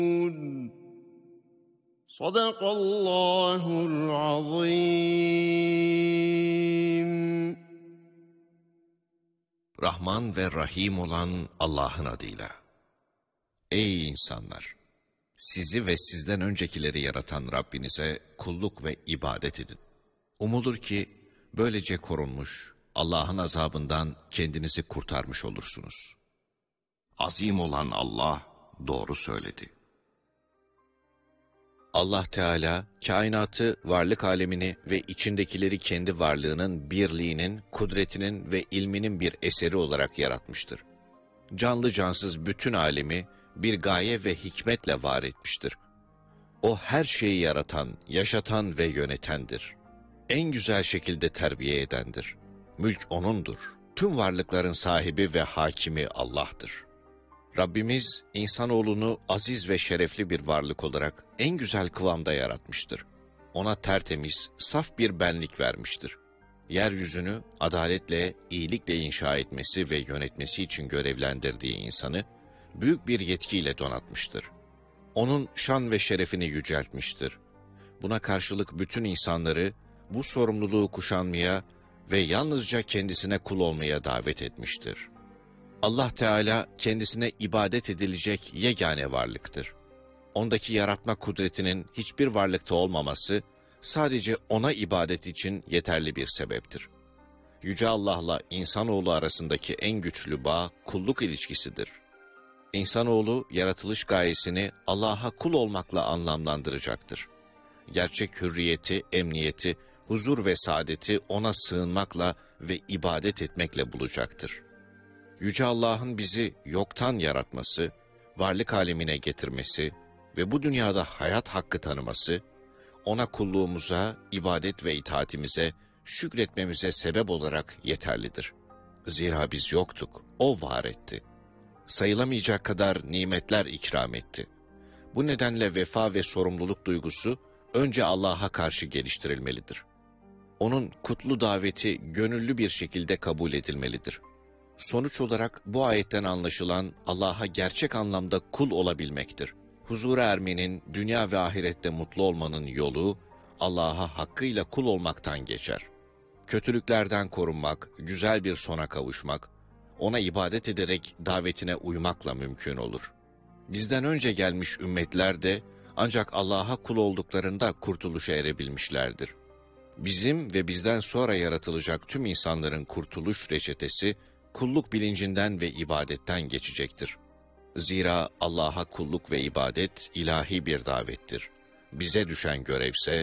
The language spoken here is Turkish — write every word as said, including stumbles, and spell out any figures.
Sadakallahul azim. Rahman ve Rahim olan Allah'ın adıyla. Ey insanlar! Sizi ve sizden öncekileri yaratan Rabbinize kulluk ve ibadet edin. Umulur ki böylece korunmuş, Allah'ın azabından kendinizi kurtarmış olursunuz. Azim olan Allah doğru söyledi. Allah Teala, kainatı, varlık alemini ve içindekileri kendi varlığının, birliğinin, kudretinin ve ilminin bir eseri olarak yaratmıştır. Canlı cansız bütün alemi bir gaye ve hikmetle var etmiştir. O her şeyi yaratan, yaşatan ve yönetendir. En güzel şekilde terbiye edendir. Mülk O'nundur. Tüm varlıkların sahibi ve hakimi Allah'tır. Rabbimiz, insanoğlunu aziz ve şerefli bir varlık olarak en güzel kıvamda yaratmıştır. Ona tertemiz, saf bir benlik vermiştir. Yeryüzünü adaletle, iyilikle inşa etmesi ve yönetmesi için görevlendirdiği insanı, büyük bir yetkiyle donatmıştır. Onun şan ve şerefini yüceltmiştir. Buna karşılık bütün insanları bu sorumluluğu kuşanmaya ve yalnızca kendisine kul olmaya davet etmiştir. Allah Teala kendisine ibadet edilecek yegane varlıktır. Ondaki yaratma kudretinin hiçbir varlıkta olmaması sadece O'na ibadet için yeterli bir sebeptir. Yüce Allah'la insanoğlu arasındaki en güçlü bağ kulluk ilişkisidir. İnsanoğlu yaratılış gayesini Allah'a kul olmakla anlamlandıracaktır. Gerçek hürriyeti, emniyeti, huzur ve saadeti O'na sığınmakla ve ibadet etmekle bulacaktır. Yüce Allah'ın bizi yoktan yaratması, varlık alemine getirmesi ve bu dünyada hayat hakkı tanıması, O'na kulluğumuza, ibadet ve itaatimize, şükretmemize sebep olarak yeterlidir. Zira biz yoktuk, O var etti. Sayılamayacak kadar nimetler ikram etti. Bu nedenle vefa ve sorumluluk duygusu önce Allah'a karşı geliştirilmelidir. O'nun kutlu daveti gönüllü bir şekilde kabul edilmelidir. Sonuç olarak bu ayetten anlaşılan Allah'a gerçek anlamda kul olabilmektir. Huzura ermenin, dünya ve ahirette mutlu olmanın yolu Allah'a hakkıyla kul olmaktan geçer. Kötülüklerden korunmak, güzel bir sona kavuşmak, O'na ibadet ederek davetine uymakla mümkün olur. Bizden önce gelmiş ümmetler de ancak Allah'a kul olduklarında kurtuluşa erebilmişlerdir. Bizim ve bizden sonra yaratılacak tüm insanların kurtuluş reçetesi, kulluk bilincinden ve ibadetten geçecektir. Zira Allah'a kulluk ve ibadet ilahi bir davettir. Bize düşen görevse